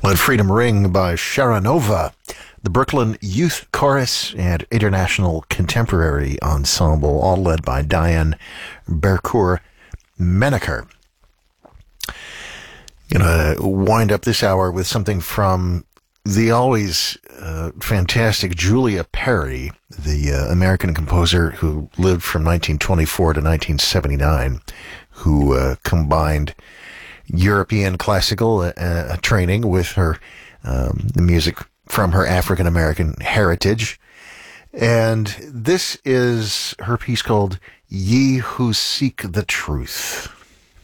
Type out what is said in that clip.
on Freedom Ring by Sharanova, the Brooklyn Youth Chorus and International Contemporary Ensemble, all led by Diane Bercourt-Menaker. Gonna wind up this hour with something from the always fantastic Julia Perry, the American composer who lived from 1924 to 1979, who combined European classical training with her music from her African American heritage. And this is her piece called Ye Who Seek the Truth.